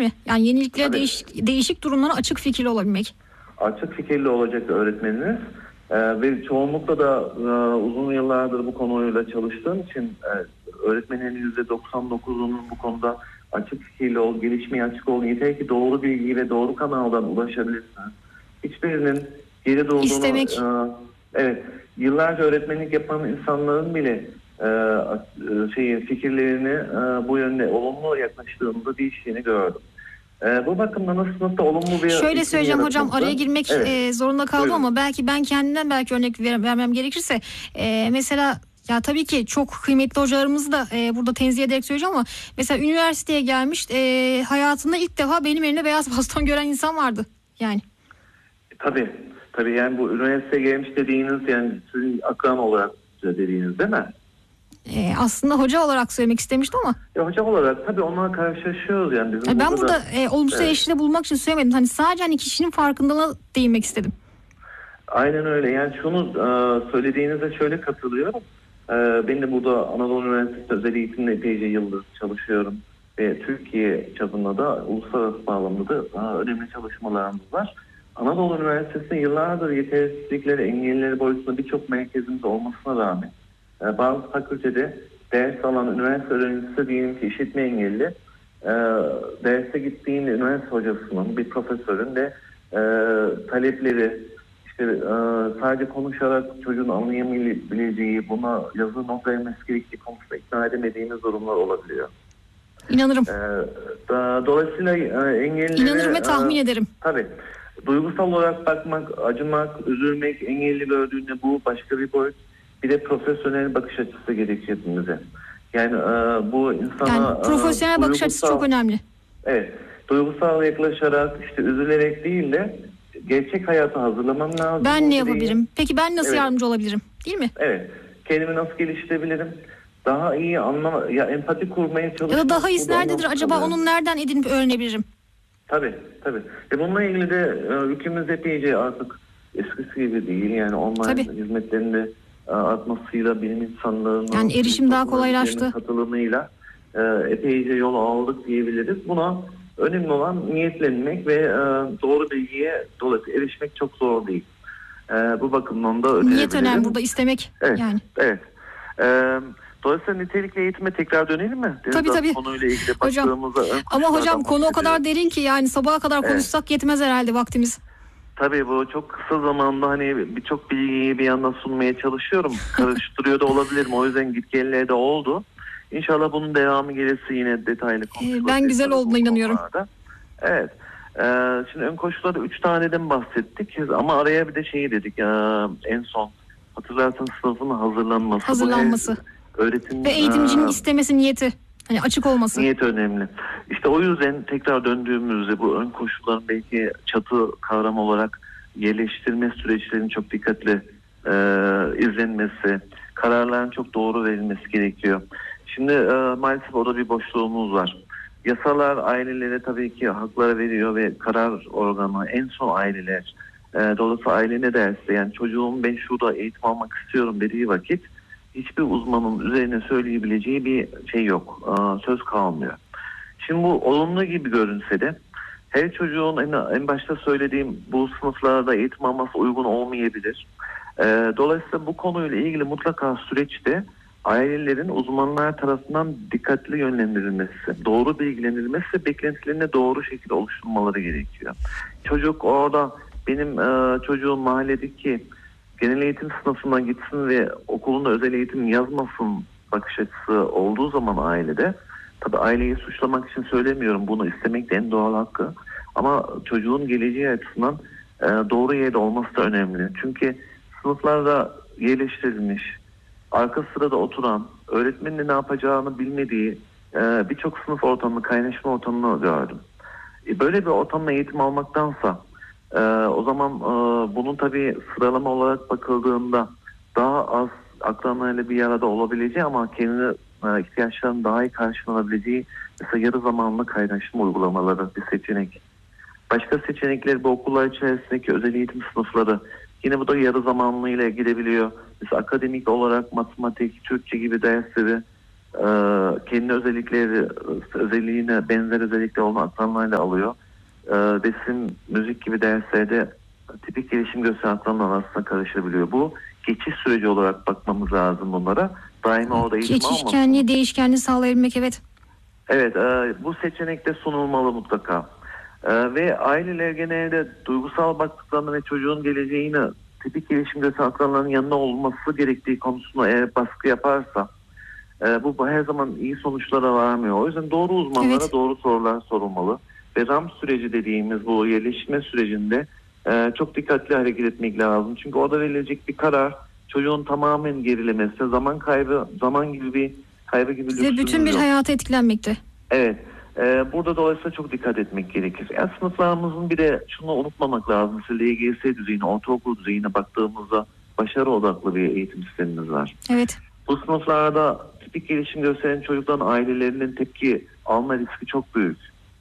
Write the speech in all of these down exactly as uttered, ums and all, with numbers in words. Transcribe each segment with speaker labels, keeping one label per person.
Speaker 1: mi? Yani yeniliklere, değişik, değişik durumlara açık fikirli olabilmek.
Speaker 2: Açık fikirli olacak öğretmeniniz. Ee, ve çoğunlukla da e, uzun yıllardır bu konuyla çalıştığım için e, öğretmenin yüzde doksan dokuzunun bu konuda açık fikirli ol, gelişmeye açık ol, yeter ki doğru bilgiyi ve doğru kanaldan ulaşabilirsiniz. Hiçbirinin geri durduğunu...
Speaker 1: İstemek.
Speaker 2: E, evet, yıllarca öğretmenlik yapan insanların bile e, şey, fikirlerini e, bu yönde olumlu yaklaştığımızda değiştiğini gördüm. Ee, bu bakımdan sınıfta olumlu bir...
Speaker 1: Şöyle söyleyeceğim hocam, araya girmek
Speaker 2: evet.
Speaker 1: e, zorunda kaldım. Buyurun. Ama belki ben kendimden belki örnek ver, vermem gerekirse e, mesela ya tabii ki çok kıymetli hocalarımızı da e, burada tenzih ederek söyleyeceğim ama mesela üniversiteye gelmiş e, hayatında ilk defa benim elimde beyaz baston gören insan vardı yani.
Speaker 2: Tabii tabii yani bu üniversiteye gelmiş dediğiniz yani sizin akran olarak dediğiniz değil mi?
Speaker 1: Ee, aslında hoca olarak söylemek istemiştim ama.
Speaker 2: Ya hoca olarak tabii onlarla karşılaşıyoruz yani. Bizim
Speaker 1: ben
Speaker 2: burada,
Speaker 1: burada
Speaker 2: da,
Speaker 1: e, olumsuz evet. eleştiride bulmak için söylemedim. Hani sadece hani kişinin farkındalığına değinmek istedim.
Speaker 2: Aynen öyle. Yani şunu e, söylediğinize şöyle katılıyorum. E, ben de burada Anadolu Üniversitesi özel eğitimde epeyce yıldır çalışıyorum. Ve Türkiye çapında da uluslararası bağlamda da e, önemli çalışmalarımız var. Anadolu Üniversitesi'nin yıllardır yetersizlikleri, engellileri boyutunda birçok merkezimiz olmasına rağmen e, bazı fakültede ders alan üniversite öğrencisi diyelim ki işitme engelli e, derse gittiğinde üniversite hocasının, bir profesörün de e, talepleri işte e, sadece konuşarak çocuğun anlayamayabileceği, buna yazı not vermesi gerektiği konusunda ikna edemediğimiz durumlar olabiliyor.
Speaker 1: İnanırım.
Speaker 2: E, da, dolayısıyla e, engellileri...
Speaker 1: İnanırım ve tahmin
Speaker 2: e,
Speaker 1: ederim.
Speaker 2: Tabii. Duygusal olarak bakmak, acımak, üzülmek, engelli gördüğünde bu başka bir boyut. Bir de profesyonel bakış açısı gerekiyor hepimize. Yani e, bu insana...
Speaker 1: Yani profesyonel
Speaker 2: e,
Speaker 1: bakış açısı çok önemli.
Speaker 2: Evet. Duygusal yaklaşarak, işte üzülerek değil de gerçek hayata hazırlamam lazım.
Speaker 1: Ben ne yapabilirim? Değil. Peki ben nasıl evet. yardımcı olabilirim? Değil mi?
Speaker 2: Evet. Kendimi nasıl geliştirebilirim? Daha iyi anlama, ya empati kurmaya çalışmak.
Speaker 1: Ya da daha iyisi nerededir acaba? Kalıyor. Onun nereden edinip öğrenebilirim?
Speaker 2: Tabii, tabii. E bununla ilgili de e, ülkemiz epeyce artık eskisi gibi değil. Yani online tabii. hizmetlerinde e, artmasıyla bilim insanlarının...
Speaker 1: Yani erişim daha kolaylaştı.
Speaker 2: Katılımıyla e, epeyce yol aldık diyebiliriz. Buna önemli olan niyetlenmek ve e, doğru bilgiye dolayısıyla erişmek çok zor değil. E, bu bakımdan da önemli.
Speaker 1: Niyet önemli burada, istemek
Speaker 2: evet,
Speaker 1: yani.
Speaker 2: Evet. Evet. Dolayısıyla nitelikli eğitime tekrar dönelim mi? Deniz
Speaker 1: tabii tabii.
Speaker 2: Konuyla ilgili
Speaker 1: hocam, ama hocam konu o kadar derin ki yani sabaha kadar evet. konuşsak yetmez herhalde vaktimiz.
Speaker 2: Tabii bu çok kısa zamanda hani birçok bilgiyi bir yandan sunmaya çalışıyorum. Karıştırıyor da olabilirim. O yüzden gitgelleri de oldu. İnşallah bunun devamı gelirse yine detaylı konuşuruz.
Speaker 1: Ee, ben güzel olduğuna inanıyorum.
Speaker 2: Evet. Ee, şimdi ön koşullarda üç taneden bahsettik. Ama araya bir de şeyi dedik. Ee, en son hatırlarsanız sınıfın hazırlanması.
Speaker 1: Hazırlanması.
Speaker 2: Öğretim,
Speaker 1: ve eğitimcinin
Speaker 2: e,
Speaker 1: istemesi, niyeti. Hani açık olması.
Speaker 2: Niyet önemli. İşte o yüzden tekrar döndüğümüzde bu ön koşulların belki çatı kavram olarak yerleştirme süreçlerinin çok dikkatli e, izlenmesi, kararların çok doğru verilmesi gerekiyor. Şimdi e, maalesef orada bir boşluğumuz var. Yasalar ailelere tabii ki hakları veriyor ve karar organı en son aileler. E, dolayısıyla aile ne derse, yani çocuğum ben şurada eğitim almak istiyorum dediği vakit hiçbir uzmanın üzerine söyleyebileceği bir şey yok. Ee, söz kalmıyor. Şimdi bu olumlu gibi görünse de her çocuğun en, en başta söylediğim bu sınıflarda eğitim alması uygun olmayabilir. Ee, dolayısıyla bu konuyla ilgili mutlaka süreçte ailelerin uzmanlar tarafından dikkatli yönlendirilmesi, doğru bilgilendirilmesi, beklentilerine doğru şekilde oluşturmaları gerekiyor. Çocuk orada benim e, çocuğum mahalledeki genel eğitim sınıfına gitsin ve okulunda özel eğitim yazmasın bakış açısı olduğu zaman ailede, tabii aileyi suçlamak için söylemiyorum, bunu istemek de en doğal hakkı, ama çocuğun geleceği açısından e, doğru yerde olması da önemli. Çünkü sınıflarda yerleştirilmiş, arka sırada oturan, öğretmenin ne yapacağını bilmediği e, birçok sınıf ortamını, kaynaşma ortamını gördüm. E, böyle bir ortamda eğitim almaktansa Ee, o zaman e, bunun tabii sıralama olarak bakıldığında daha az akranlarıyla bir arada olabileceği ama kendi e, ihtiyaçlarının daha iyi karşılanabileceği mesela yarı zamanlı kaynaşma uygulamaları bir seçenek. Başka seçenekler bu okullar içerisindeki özel eğitim sınıfları. Yine bu da yarı zamanlı ile gidebiliyor. Mesela akademik olarak matematik, Türkçe gibi dersleri kendi özellikleri, özelliğine benzer özellikleri olan akranlarla alıyor. E, resim, müzik gibi derslerde tipik gelişim gösteren akranlar arasında karışabiliyor. Bu geçiş süreci olarak bakmamız lazım bunlara. Daima orada eğitim almasın.
Speaker 1: Geçişkenliği, değişkenliği sağlayabilmek, evet.
Speaker 2: Evet, e, bu seçenekte sunulmalı mutlaka. E, ve aileler genelde duygusal baktıklarında ve çocuğun geleceğini tipik gelişim gösteren akranların yanında olması gerektiği konusunda eğer baskı yaparsa e, bu her zaman iyi sonuçlara varmıyor. O yüzden doğru uzmanlara evet. doğru sorular sorulmalı. Ve RAM süreci dediğimiz bu yerleşme sürecinde e, çok dikkatli hareket etmek lazım. Çünkü orada verilecek bir karar çocuğun tamamen gerilemesi, zaman kaybı, zaman gibi bir kaybı gibi lüksümüz yok.
Speaker 1: Ve bütün bir hayata etkilenmekte.
Speaker 2: Evet. E, burada dolayısıyla çok dikkat etmek gerekir. Yani sınıflarımızın bir de şunu unutmamak lazım. Mesela L G S düzeyine, ortaokul düzeyine baktığımızda başarı odaklı bir eğitim sistemimiz var.
Speaker 1: Evet.
Speaker 2: Bu sınıflarda tipik gelişim gösteren çocukların ailelerinin tepki alma riski çok büyük.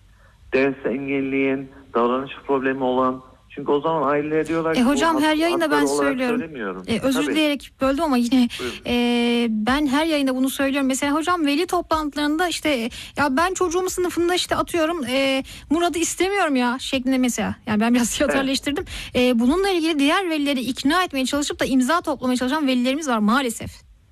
Speaker 2: Dersi engelleyen, davranış problemi olan. Çünkü o zaman aileler diyorlar ki...
Speaker 1: E hocam her yayında ben söylüyorum. E, özür
Speaker 2: Tabii.
Speaker 1: dileyerek böldüm ama yine e, ben her yayında bunu söylüyorum. Mesela hocam veli toplantılarında işte ya ben çocuğumun sınıfında işte atıyorum e, Murat'ı istemiyorum ya şeklinde mesela. Yani ben biraz tiyatralleştirdim. Evet. E, bununla ilgili diğer velileri ikna etmeye çalışıp da imza toplamaya çalışan velilerimiz var maalesef.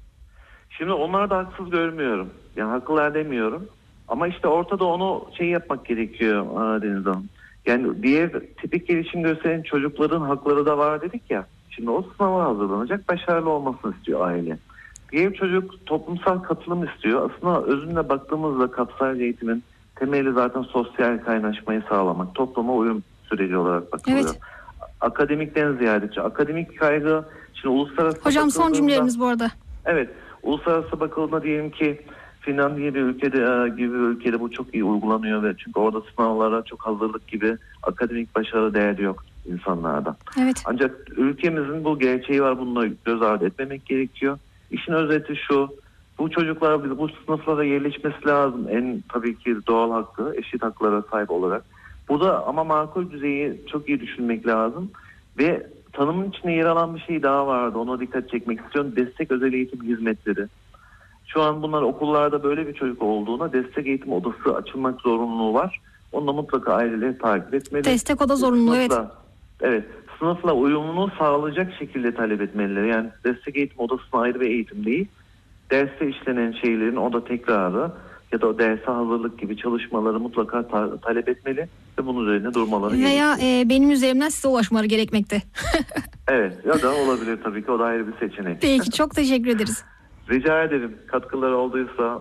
Speaker 2: Şimdi onları da haksız görmüyorum. Yani haklılar demiyorum. Ama işte ortada onu şey yapmak gerekiyor Deniz Hanım. Yani diğer tipik gelişim gösteren çocukların hakları da var dedik ya. Şimdi o sınava hazırlanacak, başarılı olmasını istiyor aile. Diğer çocuk toplumsal katılım istiyor. Aslında özünde baktığımızda kapsayıcı eğitimin temeli zaten sosyal kaynaşmayı sağlamak, topluma uyum süreci olarak bakılıyor. Evet. Akademikten ziyade, akademik kaygı, şimdi uluslararası...
Speaker 1: Hocam son cümlelerimiz bu arada.
Speaker 2: Evet, uluslararası bakıldığında diyelim ki Finlandiya bir ülkede gibi bir ülkede bu çok iyi uygulanıyor ve çünkü orada sınavlara çok hazırlık gibi akademik başarı değeri yok insanlarda.
Speaker 1: Evet.
Speaker 2: Ancak ülkemizin bu gerçeği var, bununla göz ardı etmemek gerekiyor. İşin özeti şu, bu çocuklar bu sınıflara yerleşmesi lazım. En tabii ki doğal hakkı, eşit haklara sahip olarak. Burada ama makul düzeyi çok iyi düşünmek lazım ve tanımın içinde yer alan bir şey daha vardı. Ona dikkat çekmek istiyorum. Destek özel eğitim hizmetleri. Şu an bunlar okullarda böyle bir çocuk olduğuna destek eğitim odası açılmak zorunluluğu var. Onu da mutlaka aileler takip etmeli.
Speaker 1: Destek oda zorunluluğu, evet.
Speaker 2: Evet. Sınıfla uyumunu sağlayacak şekilde talep etmeliler. Yani destek eğitim odasına ayrı bir eğitim değil. Derste işlenen şeylerin oda tekrarı ya da o derse hazırlık gibi çalışmaları mutlaka ta- talep etmeli ve bunun üzerine durmaları gerekiyor.
Speaker 1: Veya e, benim üzerimden size ulaşmaları gerekmekte.
Speaker 2: Evet, ya da olabilir tabii ki, o da ayrı bir seçenek.
Speaker 1: Peki, çok teşekkür ederiz.
Speaker 2: Rica ederim. Katkıları olduysa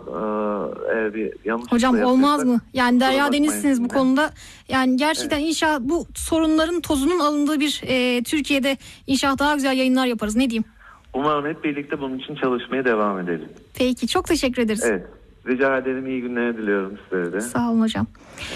Speaker 2: eğer bir yanlış...
Speaker 1: Hocam olmaz mı? Yani Derya Deniz'siniz bu konuda. Yani gerçekten evet. İnşallah bu sorunların tozunun alındığı bir e, Türkiye'de inşallah daha güzel yayınlar yaparız. Ne diyeyim?
Speaker 2: Umarım hep birlikte bunun için çalışmaya devam edelim.
Speaker 1: Peki, çok teşekkür ederiz.
Speaker 2: Evet. Rica ederim. İyi günler diliyorum size de.
Speaker 1: Sağ olun hocam.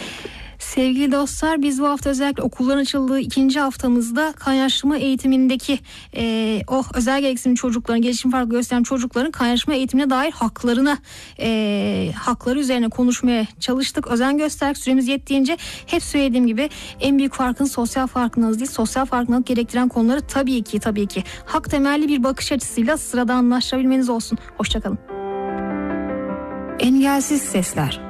Speaker 1: Sevgili dostlar, biz bu hafta özellikle okulların açıldığı ikinci haftamızda kaynaştırma eğitimindeki e, o özel gereksinim çocukların, gelişim farkı gösteren çocukların kaynaştırma eğitimine dair haklarına e, hakları üzerine konuşmaya çalıştık. Özen gösterdik, süremiz yettiğince. Hep söylediğim gibi en büyük farkın sosyal farkındalık değil, sosyal farkındalık gerektiren konuları tabii ki tabii ki hak temelli bir bakış açısıyla sıradanlaştırabilmeniz olsun. Hoşçakalın. Engelsiz Sesler.